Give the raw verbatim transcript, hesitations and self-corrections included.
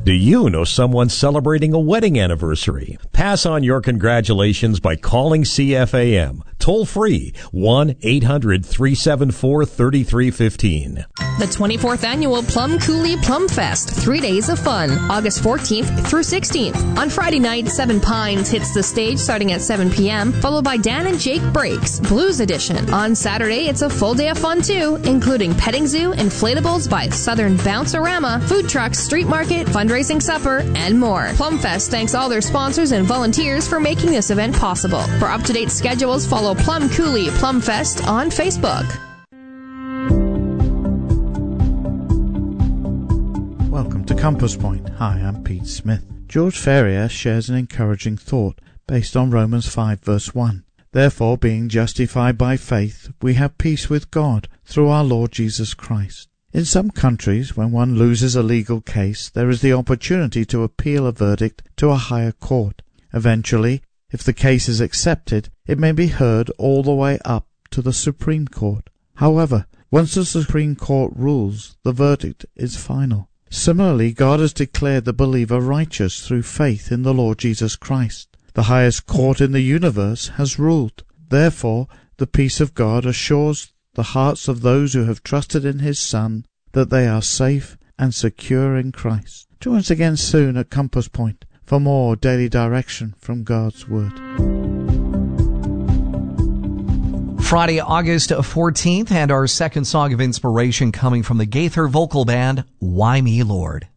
Do you know someone celebrating a wedding anniversary? Pass on your congratulations by calling C F A M. Toll free, one eight hundred three seven four three three one five. The twenty-fourth Annual Plum Coulee Plum Fest. Three days of fun. August fourteenth through sixteenth. On Friday night, Seven Pines hits the stage starting at seven p.m., followed by Dan and Jake Breaks, Blues Edition. On Saturday, it's a full day of fun too, including petting zoo, inflatables by Southern Bounce-A-Rama, food trucks, street market, fundraising supper, and more. Plumfest thanks all their sponsors and volunteers for making this event possible. For up-to-date schedules, follow Plum Coulee Plum Fest on Facebook. Welcome to Compass Point. Hi, I'm Pete Smith. George Ferrier shares an encouraging thought based on Romans five verse one. Therefore, being justified by faith, we have peace with God through our Lord Jesus Christ. In some countries, when one loses a legal case, there is the opportunity to appeal a verdict to a higher court. Eventually, if the case is accepted, it may be heard all the way up to the Supreme Court. However, once the Supreme Court rules, the verdict is final. Similarly, God has declared the believer righteous through faith in the Lord Jesus Christ. The highest court in the universe has ruled. Therefore, the peace of God assures the hearts of those who have trusted in His Son that they are safe and secure in Christ. Join us again soon at Compass Point for more daily direction from God's Word. Friday, August fourteenth, and our second song of inspiration coming from the Gaither Vocal Band, Why Me, Lord?